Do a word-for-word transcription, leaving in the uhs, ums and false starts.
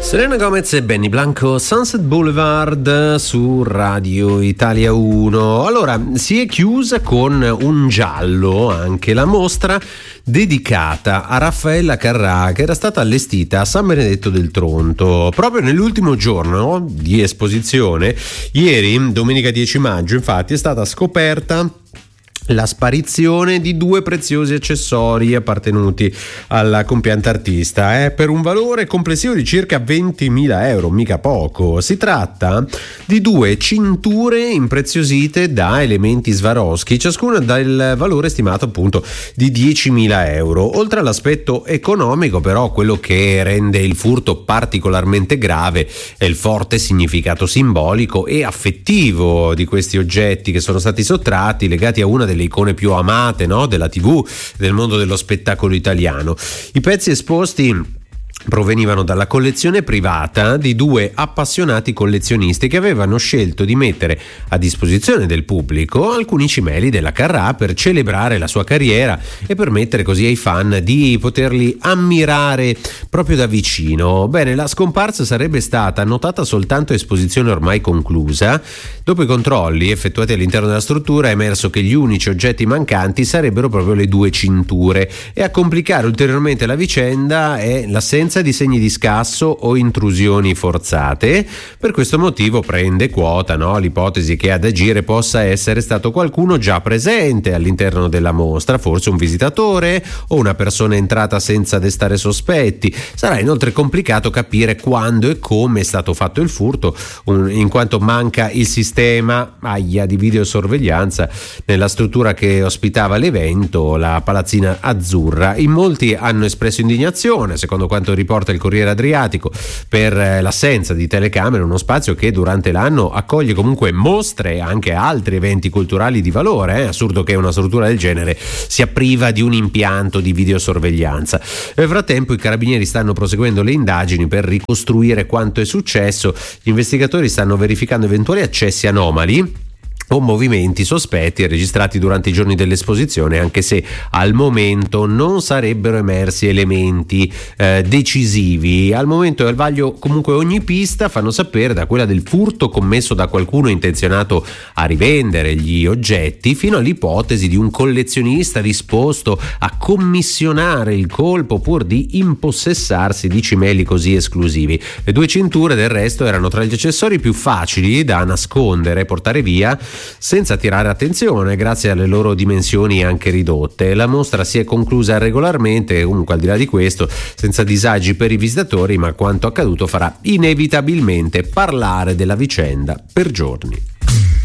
Selena Gomez e Benny Blanco, Sunset Boulevard su Radio Italia uno. Allora, si è chiusa con un giallo anche la mostra dedicata a Raffaella Carrà, che era stata allestita a San Benedetto del Tronto proprio nell'ultimo giorno di esposizione. Ieri, domenica dieci maggio, infatti, è stata scoperta la sparizione di due preziosi accessori appartenuti alla compianta artista, eh, per un valore complessivo di circa ventimila euro, mica poco. Si tratta di due cinture impreziosite da elementi Swarovski, ciascuna dal valore stimato appunto di diecimila euro. Oltre all'aspetto economico, però, quello che rende il furto particolarmente grave è il forte significato simbolico e affettivo di questi oggetti che sono stati sottratti, legati a una delle le icone più amate, no? della tivù, del mondo dello spettacolo italiano. I pezzi esposti provenivano dalla collezione privata di due appassionati collezionisti che avevano scelto di mettere a disposizione del pubblico alcuni cimeli della Carrà per celebrare la sua carriera e permettere così ai fan di poterli ammirare proprio da vicino. Bene, la scomparsa sarebbe stata notata soltanto a esposizione ormai conclusa. Dopo i controlli effettuati all'interno della struttura è emerso che gli unici oggetti mancanti sarebbero proprio le due cinture, e a complicare ulteriormente la vicenda è l'assenza di segni di scasso o intrusioni forzate. Per questo motivo prende quota, no, l'ipotesi che ad agire possa essere stato qualcuno già presente all'interno della mostra, forse un visitatore o una persona entrata senza destare sospetti. Sarà inoltre complicato capire quando e come è stato fatto il furto, un, in quanto manca il sistema aia, di videosorveglianza nella struttura che ospitava l'evento, la Palazzina Azzurra. In molti hanno espresso indignazione, secondo quanto riporta il Corriere Adriatico, per l'assenza di telecamere, uno spazio che durante l'anno accoglie comunque mostre e anche altri eventi culturali di valore. È eh? assurdo che una struttura del genere sia priva di un impianto di videosorveglianza. Nel frattempo i carabinieri stanno proseguendo le indagini per ricostruire quanto è successo. Gli investigatori stanno verificando eventuali accessi anomali o movimenti sospetti registrati durante i giorni dell'esposizione, anche se al momento non sarebbero emersi elementi eh, decisivi. Al momento al vaglio comunque ogni pista, fanno sapere, da quella del furto commesso da qualcuno intenzionato a rivendere gli oggetti, fino all'ipotesi di un collezionista disposto a commissionare il colpo pur di impossessarsi di cimeli così esclusivi. Le due cinture del resto erano tra gli accessori più facili da nascondere e portare via senza attirare attenzione, grazie alle loro dimensioni anche ridotte. La mostra si è conclusa regolarmente, comunque al di là di questo senza disagi per i visitatori, ma quanto accaduto farà inevitabilmente parlare della vicenda per giorni.